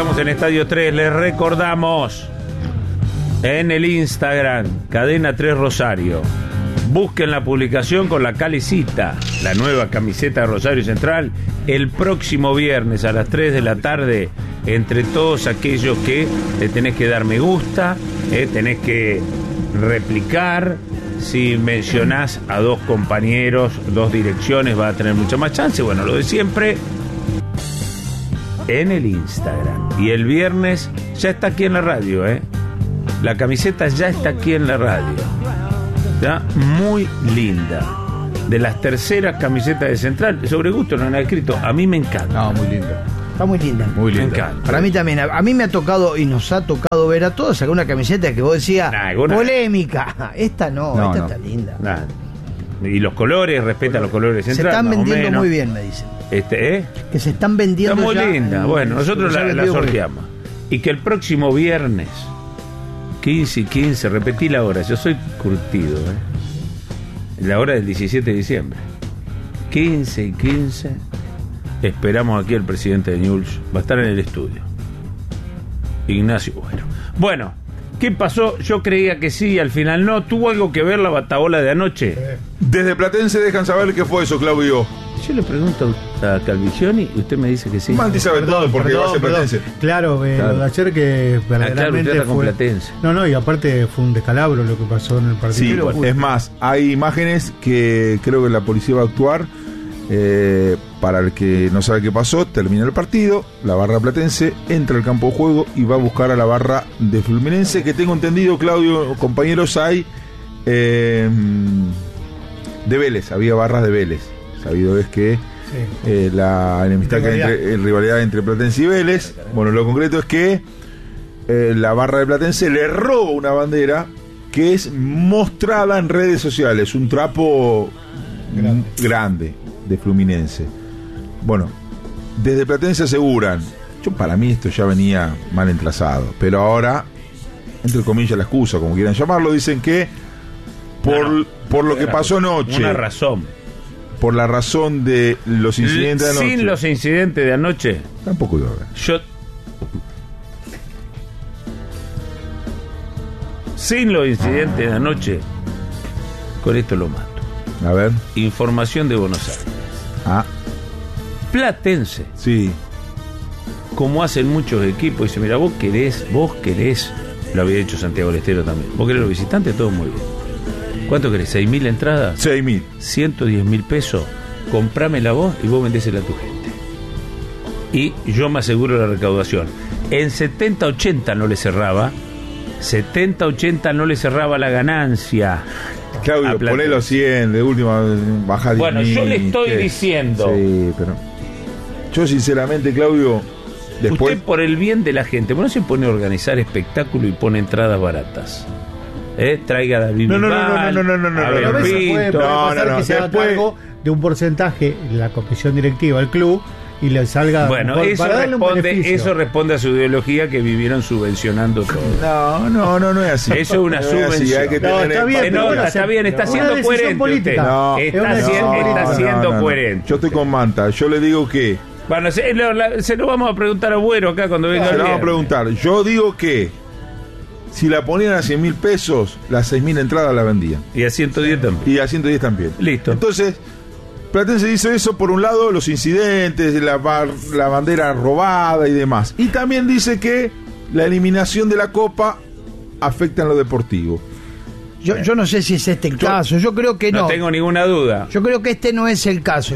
estamos en Estadio 3. Les recordamos en el Instagram, Cadena 3 Rosario. Busquen la publicación con la calecita, la nueva camiseta de Rosario Central, el próximo viernes a las 3 de la tarde, entre todos aquellos que le tenés que dar me gusta, tenés que replicar. Si mencionás a dos compañeros, dos direcciones, va a tener mucha más chance. Bueno, lo de siempre en el Instagram. Y el viernes ya está aquí en la radio, La camiseta ya está aquí en la radio. ¿Ya? Muy linda. De las terceras camisetas de Central. Sobre gusto no han escrito. A mí me encanta. No, muy linda. Está muy linda. Muy linda. Me encanta. Para mí también. A mí me ha tocado y nos ha tocado ver a todos alguna camiseta que vos decías polémica. Esta no, esta está linda. Nah. Y los colores, respeta los colores de Central. Se están vendiendo muy bien, me dicen. Que se están vendiendo. Está muy linda. Bueno, nosotros la sorteamos. Y que el próximo viernes 15 y 15, repetí la hora, yo soy curtido, la hora del 17 de diciembre. 15 y 15, esperamos aquí al presidente de Newell's, va a estar en el estudio. Ignacio Bueno. Bueno, ¿qué pasó? Yo creía que sí, al final no. ¿Tuvo algo que ver la batabola de anoche? Desde Platense dejan saber qué fue eso, Claudio. Yo le pregunto a Calvicioni y usted me dice que sí. Manti sabe todo porque va a ser Platense. Claro, lo de ayer que verdaderamente claro, fue Platense. No, y aparte fue un descalabro lo que pasó en el partido. Sí, es más, hay imágenes que creo que la policía va a actuar. Para el que no sabe qué pasó, termina el partido, la barra platense entra al campo de juego y va a buscar a la barra de Fluminense, que tengo entendido, Claudio, compañeros, hay de Vélez, había barras de Vélez. Sabido es que la enemistad que hay rivalidad entre Platense y Vélez. Bueno, lo concreto es que la barra de Platense le roba una bandera que es mostrada en redes sociales, un trapo grande de Fluminense. Bueno, desde Platense aseguran, para mí esto ya venía mal entlazado, pero ahora, entre comillas la excusa, como quieran llamarlo, dicen que por lo que pasó anoche, una razón, por la razón de los incidentes de anoche. Sin los incidentes de anoche tampoco iba a haber. Sin los incidentes de anoche, con esto lo mato. A ver. Información de Buenos Aires. Platense. Sí. Como hacen muchos equipos, dice, mira, vos querés, lo había hecho Santiago del Estero también. Vos querés los visitantes, todo muy bien. ¿Cuánto querés? ¿6.000 entradas? 6.000. 110.000 pesos. Comprámela vos y vos vendésela a tu gente. Y yo me aseguro la recaudación. En 70-80 no le cerraba. 70-80 no le cerraba la ganancia. Claudio, ponelo 100, de última baja 10.000. Bueno, yo le estoy diciendo. Sí, pero yo sinceramente, Claudio, después... Usted por el bien de la gente, ¿por no se pone a organizar espectáculo y pone entradas baratas? Traiga a David No. A ver, puede que se haga cargo de un porcentaje la comisión directiva del club y le salga. Bueno, eso responde a su ideología, que vivieron subvencionando todo. No es así. Eso es una subvención. Está bien, está siendo coherente. Está siendo coherente. Yo estoy con Manta. Yo le digo que... Bueno, se lo vamos a preguntar a Güero acá cuando venga. Se lo vamos a preguntar. Yo digo que si la ponían a 100.000 pesos, las 6.000 entradas la vendían. Y a 110 también. Y a 110 también. Listo. Entonces... Platense hizo eso, por un lado, los incidentes, la bandera robada y demás. Y también dice que la eliminación de la Copa afecta en lo deportivo. Yo no sé si es este el caso. Yo creo que no. No tengo ninguna duda. Yo creo que este no es el caso.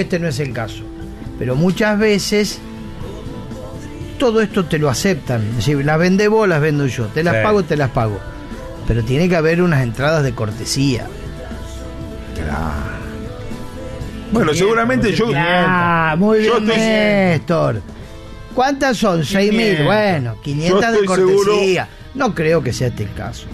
Pero muchas veces todo esto te lo aceptan. Es decir, las vendés vos, las vendo yo. Te las pago, te las pago. Pero tiene que haber unas entradas de cortesía. Claro. Bueno, seguramente yo... muy bien, Néstor. ¿Cuántas son? 6.000. Bueno, 500 de cortesía. No creo que sea este el caso.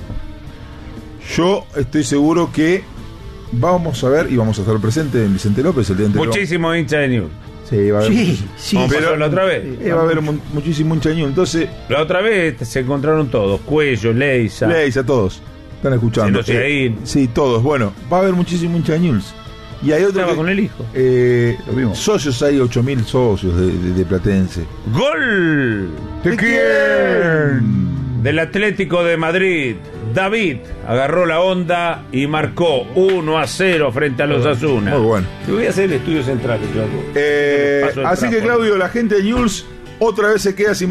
Yo estoy seguro que vamos a ver y vamos a estar presentes en Vicente López el día anterior. Muchísimo hincha de Newell's. Sí, va a haber. Sí. Pero la otra vez. Va a haber muchísimo hincha de Newell's. Entonces... La otra vez se encontraron todos. Cuello, Leiza, todos. Están escuchando. Sí, todos. Bueno, va a haber muchísimo hincha de Newell's. Y hay otro estaba con el hijo. Lo vimos. Socios, hay 8.000 socios de Platense. ¡Gol! ¿De quién? Del Atlético de Madrid. David agarró la onda y marcó 1-0 frente a los Osasuna. Muy bueno. Yo voy a hacer el estudio central. Así que, Claudio, la gente de Newell's otra vez se queda sin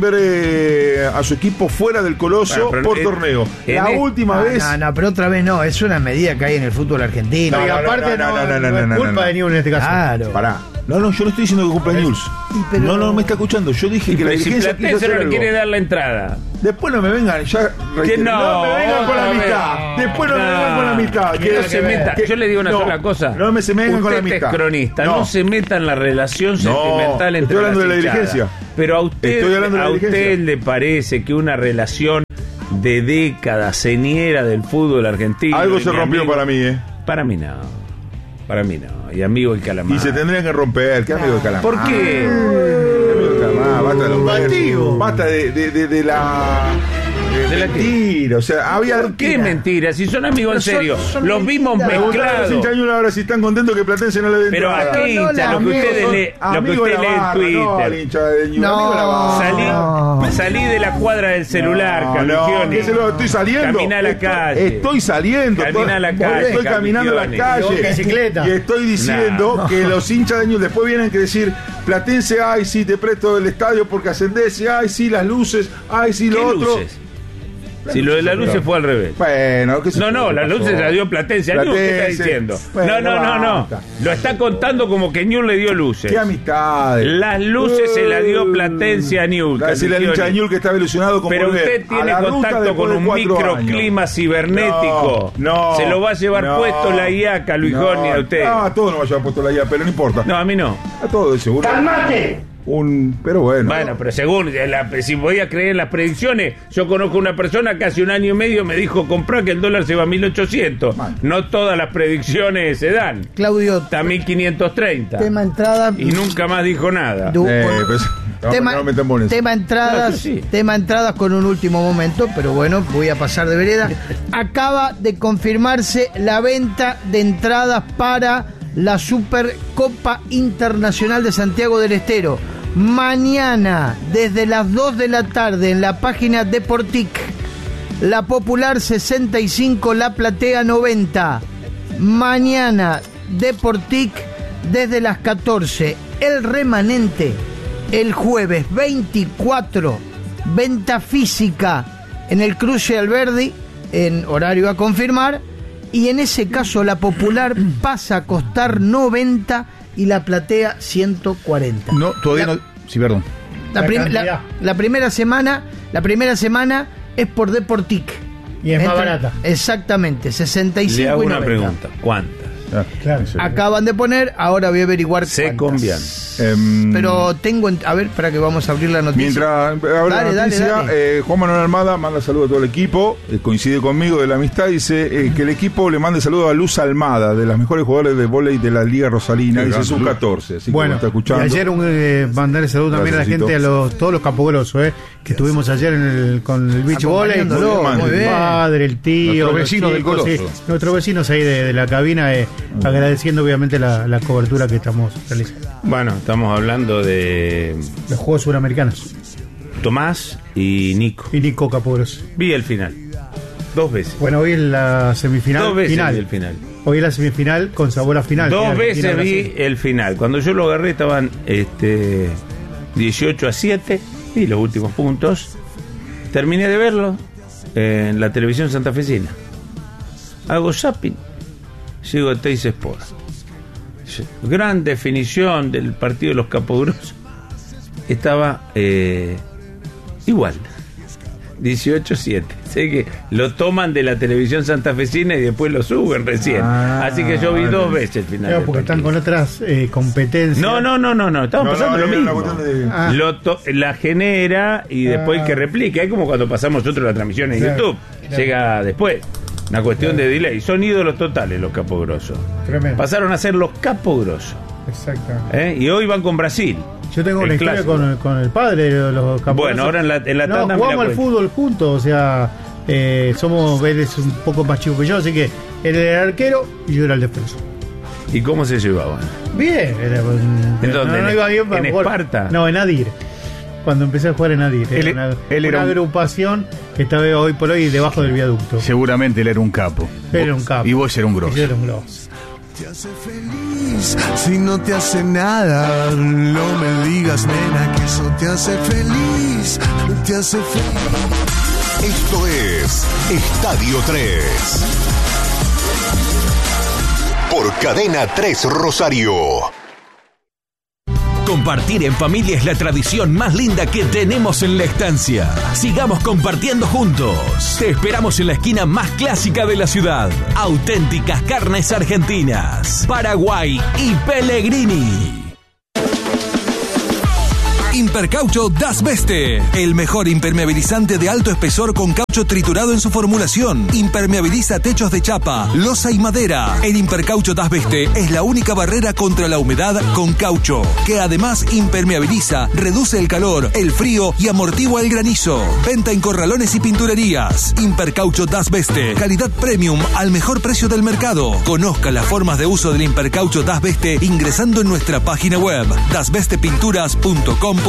ver a su equipo fuera del Coloso por torneo. La última vez. No, pero otra vez no. Es una medida que hay en el fútbol argentino. Y aparte no es culpa de Newell's en este caso. Claro. Pará. No, yo no estoy diciendo que cumpla Newell's. pero- No me está escuchando. Yo dije que la Si dirigencia quiso Platense hacer no le algo. quiere dar la entrada. Después no me vengan, ya Que reitero, no, me vengan con la otra amistad. vez. Después no me vengan con la amistad. Que no se meta. Yo le digo una sola cosa. No se me vengan con la Usted amistad. es cronista, no se meta en la relación sentimental entre estoy hablando las de la hinchadas. dirigencia. Pero a Estoy hablando de la usted dirigencia. le parece que una relación de décadas señera del fútbol argentino. Algo y se mi rompió amigo- para mí, Para mí no. Para mí no. Y amigo el calamar. Y se tendrían que romper. ¿Qué amigo de Calamar? ¿Por qué? ¿Qué amigo de Calamar? Basta de los Combativo. versos. Basta de la. ¿De la qué? mentira. O sea, había. ¿Por qué mentira? Si son amigos en Pero serio. son Los vimos mentiras. Me gustaron los mezclados. hinchas de Newell's ahora si están contentos que Platense no le den Pero a entrada. qué no, hincha, lo que amigos usted son lee, lo que Amigo de usted la lee en barra, no, al Twitter. hincha de Newell's. No. Amigo de la barra. Salí de la cuadra del celular, No, Carluccioni. ¿qué se lo estoy saliendo? Caminá a la calle. Estoy saliendo. Caminá a la calle, Estoy caminando a la Carluccioni. calle. Bicicleta. Y estoy diciendo que los hinchas de Newell's después vienen que decir, Platense, ay, sí, te presto el estadio porque ascendés, y, ay, sí, las luces, ay, sí, ¿Qué lo otro. luces? Si lo de las luces fue al revés. Bueno, ¿qué se No, las luces la dio Platense. ¿Qué está diciendo? Bueno, No. basta. Lo está contando como que Newell's le dio luces. Qué amistades. Las luces se las dio Platense a Newell's. Decirle al hincha de Newell's que estaba ilusionado con Pero volver usted a tiene la ruta contacto después con de un 4 microclima años. cibernético. No, Se lo va a llevar no, puesto la IACA, Luis Jorni, a usted. No, a todos nos va a llevar puesto la IA, pero no importa. No, a mí no. A todos, de seguro. ¡Calmate! Pero bueno. Bueno, pero según, si voy a creer en las predicciones, yo conozco una persona que hace un año y medio me dijo comprar que el dólar se va a 1800. Mal. No todas las predicciones se dan. Claudio, Está a 1530. tema entrada. Y nunca más dijo nada. Pues, Tema, no me temores. tema entradas, Claro que sí. tema entradas con un último momento, pero bueno, voy a pasar de vereda. Acaba de confirmarse la venta de entradas para la Supercopa Internacional de Santiago del Estero. Mañana, desde las 2 de la tarde, en la página Deportic, La Popular 65, La Platea 90. Mañana, Deportic, desde las 14. El remanente, el jueves 24, venta física en el Cruce Alberdi, en horario a confirmar, y en ese caso la Popular pasa a costar 90 y la Platea 140. No, todavía La- no. Sí, perdón. La, La prim- cantidad. la primera semana es por Deportic. Y es más barata. Exactamente, 65 Le hago y una 90. pregunta. ¿Cuántas? Claro. Acaban de poner, ahora voy a averiguar Se cuántas. conviene. Pero tengo, a ver, para que vamos a abrir la noticia. Mientras habla Dale, la noticia, dale. Juan Manuel Armada manda saludos a todo el equipo, coincide conmigo de la amistad, dice que el equipo le mande saludos a Luz Almada, de las mejores jugadores de vóley de la Liga Rosalina, Qué dice grande, sub Luz. 14, así que Bueno, lo está escuchando. y ayer mandarle saludos también a la Gracias, gente, a todos los capogrosos, que estuvimos ayer con el beach volley, con Acompañándolo, muy el bien. padre, el tío, Nuestros los vecinos del chicos, Coloso. nuestros vecinos ahí de la cabina, agradeciendo obviamente la cobertura que estamos realizando. Bueno, estamos hablando de Los Juegos Suramericanos. Tomás y Nico. Y Nico Capogroso. Vi el final. 2 veces. Bueno, hoy es la semifinal. 2 veces final. vi el final. Hoy es la semifinal con sabor a final. 2 Argentina, veces vi Brasil. el final. Cuando yo lo agarré estaban 18-7. Vi los últimos puntos. Terminé de verlo en la televisión santafesina. Hago zapping. Sigo a Teis Sport. Gran definición del partido de los Capogrosos. Estaba igual. 18-7. Sé que lo toman de la televisión santafesina y después lo suben recién. Así que yo vi 2 veces el final. Claro, del porque están partido. con otras competencias. No. Estaban pasando lo era mismo. una cuestión de- Ah. La genera y después el que replica. Es como cuando pasamos nosotros la transmisión en Claro, YouTube. claro. Llega después. Una cuestión de delay. Son ídolos totales los Capogrosos. Tremendo. Pasaron a ser los Capogrosos. Exactamente. Y hoy van con Brasil. Yo tengo El una historia clásico. con el padre de los Capogrosos. Bueno, ahora en la tanda me la jugamos al cuento. fútbol juntos, o sea, él es un poco más chico que yo, así que él era el arquero y yo era el defensor. ¿Y cómo se llevaban? Bien, ¿En dónde? no iba bien para ¿En jugar. Esparta? No, en Adir. cuando empecé a jugar en Adir. Él Era era una un- agrupación que estaba hoy por hoy debajo del viaducto. Seguramente él era un capo. Era un capo. Y vos eras un grosso. Yo era un grosso. Te hace feliz, si no te hace nada, no me digas, nena, que eso te hace feliz, te hace feliz. Esto es Estadio 3. Por Cadena 3 Rosario. Compartir en familia es la tradición más linda que tenemos en la estancia. Sigamos compartiendo juntos. Te esperamos en la esquina más clásica de la ciudad. Auténticas carnes argentinas, Paraguay y Pellegrini. Impercaucho Das Beste, el mejor impermeabilizante de alto espesor con caucho triturado en su formulación. Impermeabiliza techos de chapa, losa y madera. El Impercaucho Das Beste es la única barrera contra la humedad con caucho, que además impermeabiliza, reduce el calor, el frío y amortigua el granizo. Venta en corralones y pinturerías. Impercaucho Das Beste, calidad premium al mejor precio del mercado. Conozca las formas de uso del Impercaucho Das Beste ingresando en nuestra página web dasbestepinturas.com.ar.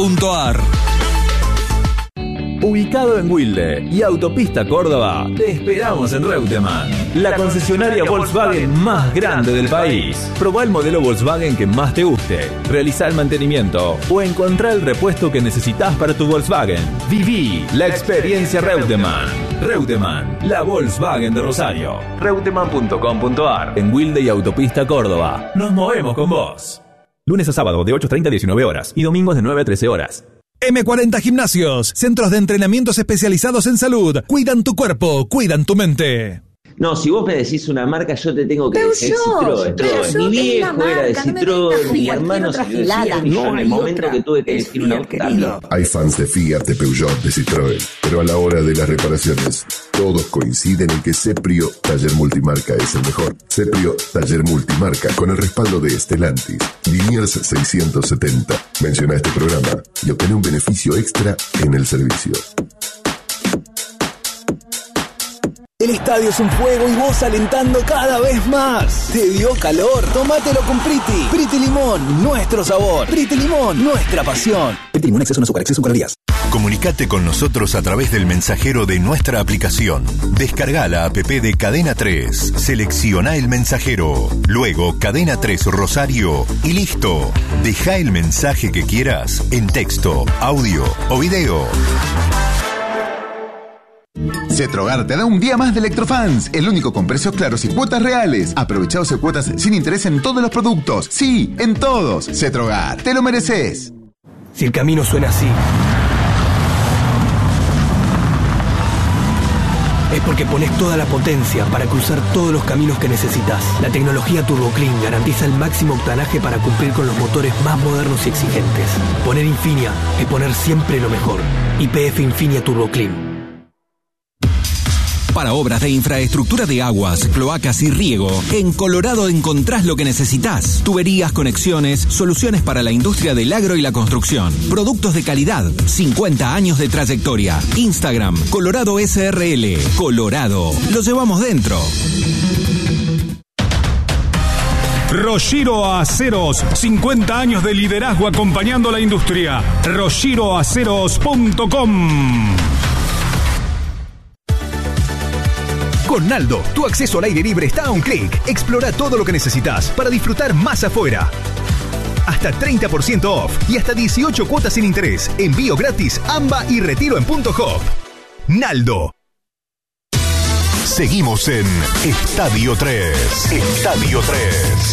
Ubicado en Wilde y Autopista Córdoba, te esperamos en Reutemann, la concesionaria Volkswagen más grande del país. Probá el modelo Volkswagen que más te guste, realizá el mantenimiento o encontrá el repuesto que necesitas para tu Volkswagen. Viví la experiencia Reutemann. Reutemann, la Volkswagen de Rosario. Reutemann.com.ar. En Wilde y Autopista Córdoba, nos movemos con vos. Lunes a sábado de 8:30 a 19 horas y domingos de 9 a 13 horas. M40 Gimnasios, centros de entrenamientos especializados en salud. Cuidan tu cuerpo, cuidan tu mente. No, si vos me decís una marca, yo te tengo que decir Peugeot, Citroën. Mi viejo era de Citroën, mi hermano se lo decía, y yo en el momento que tuve que elegir una auto. Hay fans de Fiat, de Peugeot, de Citroën, pero a la hora de las reparaciones, todos coinciden en que Seprio Taller Multimarca es el mejor. Seprio Taller Multimarca, con el respaldo de Stellantis, Liniers 670. Menciona este programa y obtén un beneficio extra en el servicio. El estadio es un fuego y vos alentando cada vez más. ¿Te dio calor? Tómatelo con Priti. Priti Limón, nuestro sabor. Priti Limón, nuestra pasión. Priti Limón, exceso en azúcar, exceso en calorías. Comunicate con nosotros a través del mensajero de nuestra aplicación. Descarga la app de Cadena 3. Selecciona el mensajero. Luego Cadena 3 Rosario y listo. Deja el mensaje que quieras en texto, audio o video. Cetrogar te da un día más de Electrofans, el único con precios claros y cuotas reales. Aprovecha 12 cuotas sin interés en todos los productos. Sí, en todos. Cetrogar, te lo mereces. Si el camino suena así, es porque pones toda la potencia para cruzar todos los caminos que necesitas. La tecnología TurboClean garantiza el máximo octanaje para cumplir con los motores más modernos y exigentes. Poner Infinia es poner siempre lo mejor. YPF Infinia TurboClean. Para obras de infraestructura de aguas, cloacas y riego, en Colorado encontrás lo que necesitas. Tuberías, conexiones, soluciones para la industria del agro y la construcción. Productos de calidad, 50 años de trayectoria. Instagram, Colorado SRL. Colorado, lo llevamos dentro. Roshiro Aceros, 50 años de liderazgo acompañando a la industria. RoshiroAceros.com. Con Naldo, tu acceso al aire libre está a un clic. Explora todo lo que necesitas para disfrutar más afuera. Hasta 30% off y hasta 18 cuotas sin interés. Envío gratis, AMBA y retiro en Punto Hop. Naldo. Seguimos en Estadio 3. Estadio 3.